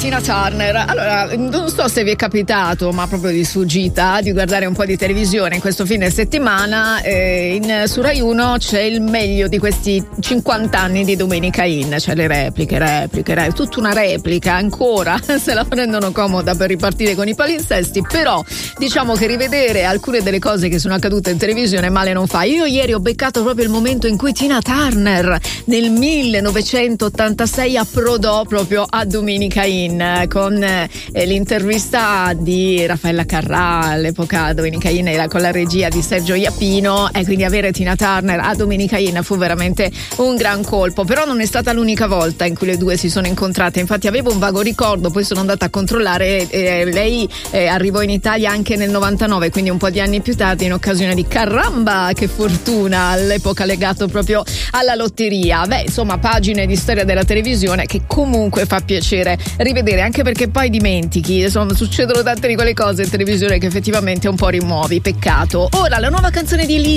Tina Turner. Allora, non so se vi è capitato, ma proprio di sfuggita, di guardare un po' di televisione in questo fine settimana. Su Rai 1 c'è il meglio di questi 50 anni di Domenica In, cioè le repliche, tutta una replica ancora, se la prendono comoda per ripartire con i palinsesti, però diciamo che rivedere alcune delle cose che sono accadute in televisione male non fa. Io ieri ho beccato proprio il momento in cui Tina Turner nel 1986 approdò proprio a Domenica In con l'intervista di Raffaella Carrà, all'epoca Domenica In era con la regia di Sergio Iapino, e quindi avere Tina Turner a Domenica In fu veramente un gran colpo. Però non è stata l'unica volta in cui le due si sono incontrate, infatti avevo un vago ricordo, poi sono andata a controllare, lei arrivò in Italia anche nel 99, quindi un po' di anni più tardi, in occasione di Caramba che fortuna, all'epoca legato proprio alla lotteria. Beh, insomma, pagine di storia della televisione che comunque fa piacere rivedere, anche perché poi dimentichi, insomma, succedono tante di quelle cose in televisione che effettivamente un po' rimuovi, peccato. Ora la nuova canzone di